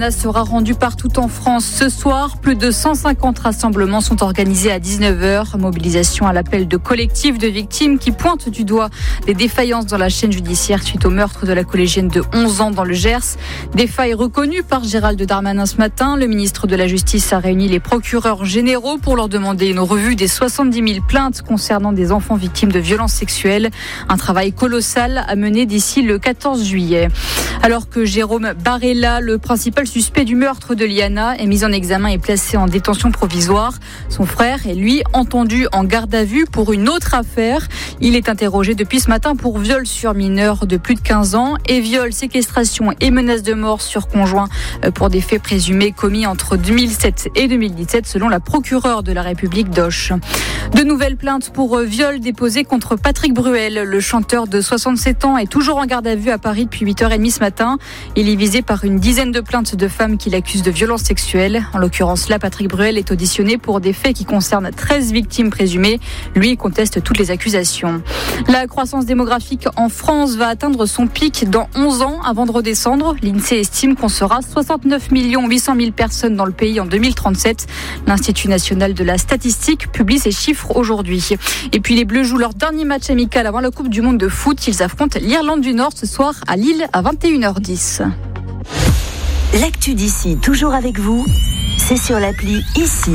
Sera rendu partout en France ce soir. Plus de 150 rassemblements sont organisés à 19h. Mobilisation à l'appel de collectifs de victimes qui pointent du doigt des défaillances dans la chaîne judiciaire suite au meurtre de la collégienne de 11 ans dans le Gers. Des failles reconnues par Gérald Darmanin ce matin. Le ministre de la Justice a réuni les procureurs généraux pour leur demander une revue des 70 000 plaintes concernant des enfants victimes de violences sexuelles. Un travail colossal à mener d'ici le 14 juillet. Alors que Jérôme Barella, le principal suspect du meurtre de Liana, est mis en examen et placé en détention provisoire. Son frère est lui entendu en garde à vue pour une autre affaire. Il est interrogé depuis ce matin pour viol sur mineur de plus de 15 ans et viol, séquestration et menace de mort sur conjoint pour des faits présumés commis entre 2007 et 2017 selon la procureure de la République d'Auch. De nouvelles plaintes pour viol déposées contre Patrick Bruel. Le chanteur de 67 ans est toujours en garde à vue à Paris depuis 8h30 ce matin. Il est visé par une dizaine de plaintes de femmes qui l'accusent de violences sexuelles. En l'occurrence, là, Patrick Bruel est auditionné pour des faits qui concernent 13 victimes présumées. Lui conteste toutes les accusations. La croissance démographique en France va atteindre son pic dans 11 ans avant de redescendre. L'INSEE estime qu'on sera 69 800 000 personnes dans le pays en 2037. L'Institut national de la statistique publie ces chiffres aujourd'hui. Et puis les Bleus jouent leur dernier match amical avant la Coupe du Monde de foot. Ils affrontent l'Irlande du Nord ce soir à Lille à 21h10. L'actu d'ici, toujours avec vous, c'est sur l'appli Ici.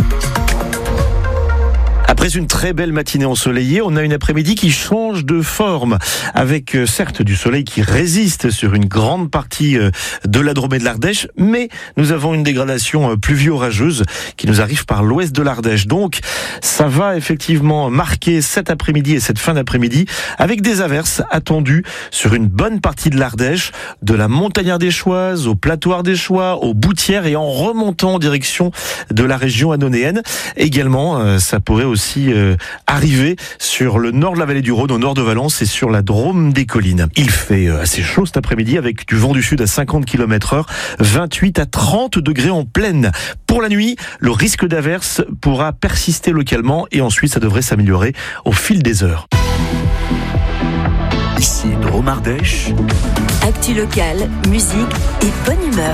Après une très belle matinée ensoleillée, on a une après-midi qui change de forme, avec certes du soleil qui résiste sur une grande partie de la Drôme et de l'Ardèche, mais nous avons une dégradation pluvio-orageuse qui nous arrive par l'ouest de l'Ardèche. Donc ça va effectivement marquer cet après-midi et cette fin d'après-midi avec des averses attendues sur une bonne partie de l'Ardèche, de la montagne ardéchoise au plateau ardéchois, aux Boutières et en remontant en direction de la région annonéenne. Également, ça pourrait aussi arriver sur le nord de la vallée du Rhône, au nord de Valence et sur la Drôme des collines. Il fait assez chaud cet après-midi avec du vent du sud à 50 km/h, 28 à 30 degrés en pleine. Pour la nuit, le risque d'averse pourra persister localement et ensuite ça devrait s'améliorer au fil des heures. Ici Drôme Ardèche. Actu locale, musique et bonne humeur.